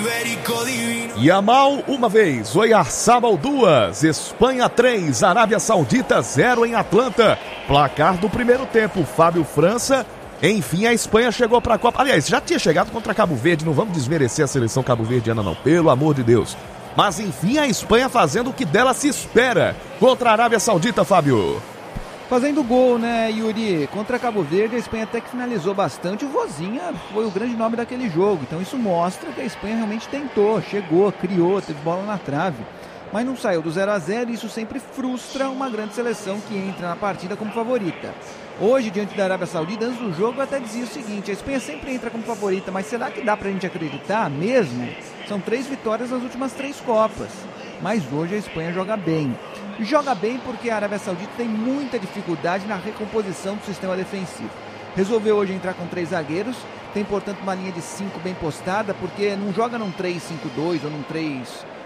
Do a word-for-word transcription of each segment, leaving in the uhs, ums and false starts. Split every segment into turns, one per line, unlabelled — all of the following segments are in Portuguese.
Yamal uma vez, Oyarzabal duas, Espanha três, Arábia Saudita zero em Atlanta. Placar do primeiro tempo, Fábio França. Enfim, a Espanha chegou para a Copa. Aliás, já tinha chegado contra Cabo Verde, não vamos desmerecer a seleção cabo-verdiana não, pelo amor de Deus. Mas enfim, a Espanha fazendo o que dela se espera contra a Arábia Saudita, Fábio.
Fazendo gol, né, Yuri? Contra Cabo Verde, a Espanha até que finalizou bastante. O Vozinha foi o grande nome daquele jogo. Então isso mostra que a Espanha realmente tentou, chegou, criou, teve bola na trave. Mas não saiu do zero a zero e isso sempre frustra uma grande seleção que entra na partida como favorita. Hoje, diante da Arábia Saudita, antes do jogo, eu até dizia o seguinte: a Espanha sempre entra como favorita, mas será que dá pra gente acreditar mesmo? São três vitórias nas últimas três Copas. Mas hoje a Espanha joga bem. Joga bem porque a Arábia Saudita tem muita dificuldade na recomposição do sistema defensivo. Resolveu hoje entrar com três zagueiros, tem portanto uma linha de cinco bem postada, porque não joga num três cinco dois ou num três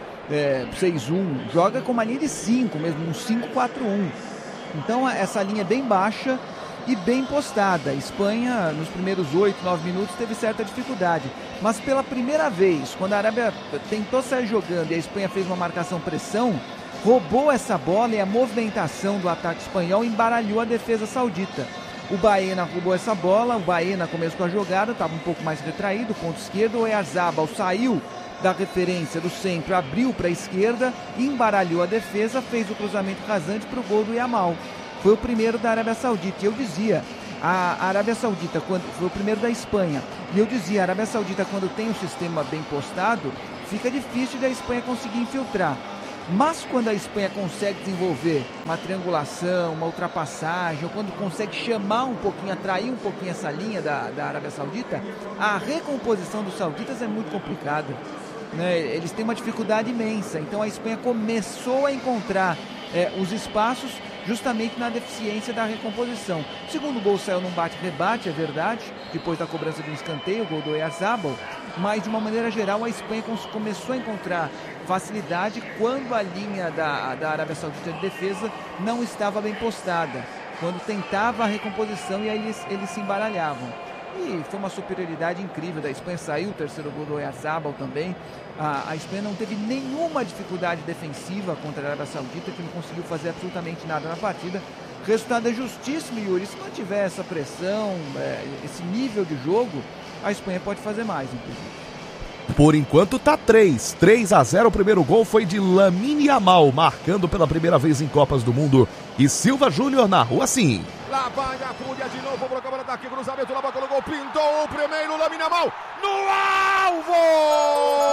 seis um, joga com uma linha de cinco mesmo, um cinco quatro um. Então essa linha é bem baixa e bem postada. A Espanha nos primeiros oito, nove minutos teve certa dificuldade, mas pela primeira vez, quando a Arábia tentou sair jogando e a Espanha fez uma marcação-pressão, roubou essa bola e a movimentação do ataque espanhol embaralhou a defesa saudita. O Baena roubou essa bola, o Baena começou a jogada, estava um pouco mais retraído, ponto esquerdo, o Oyarzabal saiu da referência do centro, abriu para a esquerda, embaralhou a defesa, fez o cruzamento rasante para o gol do Yamal. Foi o primeiro da Arábia Saudita, e eu dizia, a Arábia Saudita, quando foi o primeiro da Espanha, e eu dizia, a Arábia Saudita quando tem um sistema bem postado, fica difícil da Espanha conseguir infiltrar. Mas quando a Espanha consegue desenvolver uma triangulação, uma ultrapassagem, ou quando consegue chamar um pouquinho, atrair um pouquinho essa linha da, da Arábia Saudita, a recomposição dos sauditas é muito complicada, né? Eles têm uma dificuldade imensa. Então a Espanha começou a encontrar é, os espaços justamente na deficiência da recomposição. O segundo gol saiu num bate-rebate, é verdade, depois da cobrança de um escanteio, o gol do Oyarzabal, mas de uma maneira geral a Espanha começou a encontrar facilidade quando a linha da, da Arábia Saudita de defesa não estava bem postada, quando tentava a recomposição e aí eles, eles se embaralhavam. E foi uma superioridade incrível da Espanha, saiu o terceiro gol do Oyarzabal também. A, a Espanha não teve nenhuma dificuldade defensiva contra a Arábia Saudita, que não conseguiu fazer absolutamente nada na partida. O resultado é justíssimo, Yuri. Se não tiver essa pressão, é, esse nível de jogo, a Espanha pode fazer mais, inclusive.
Por enquanto tá três, três a zero, o primeiro gol foi de Lamine Yamal, marcando pela primeira vez em Copas do Mundo. E Silva Júnior na rua sim.
Lá vai a Cunha de novo para o câmara ataque, cruzamento, lá vai o gol, pintou o primeiro, Lamine Yamal no alvo!